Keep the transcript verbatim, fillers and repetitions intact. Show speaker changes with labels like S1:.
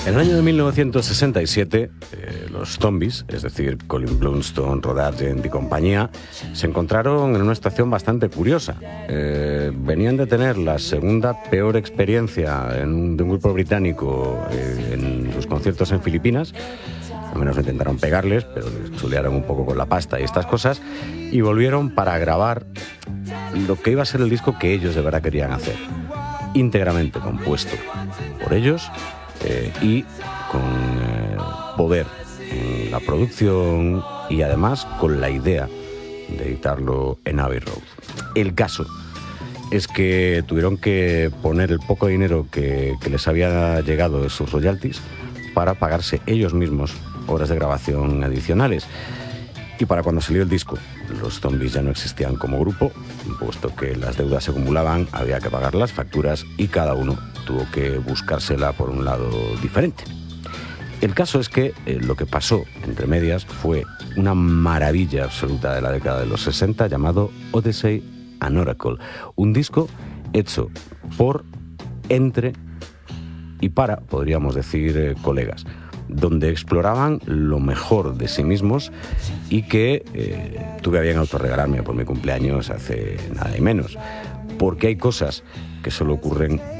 S1: En el año de mil novecientos sesenta y siete, eh, los Zombies, es decir, Colin Blunstone, Rod Argent y compañía, se encontraron en una situación bastante curiosa. Eh, venían de tener la segunda peor experiencia en un, de un grupo británico eh, en sus conciertos en Filipinas. Al menos intentaron pegarles, pero les chulearon un poco con la pasta y estas cosas, y volvieron para grabar lo que iba a ser el disco que ellos de verdad querían hacer, íntegramente compuesto por ellos eh, y con eh, poder en la producción y además con la idea de editarlo en Abbey Road. El caso es que tuvieron que poner el poco dinero que, que les había llegado de sus royalties para pagarse ellos mismos horas de grabación adicionales. Y para cuando salió el disco, los Zombies ya no existían como grupo, puesto que las deudas se acumulaban, había que pagar las facturas y cada uno tuvo que buscársela por un lado diferente. El caso es que eh, lo que pasó entre medias fue una maravilla absoluta de la década de los sesenta llamado Odyssey and Oracle, un disco hecho por, entre y para, podríamos decir, eh, colegas, donde exploraban lo mejor de sí mismos y que eh, tuve a bien autorregalarme por mi cumpleaños hace nada y menos, porque hay cosas que solo ocurren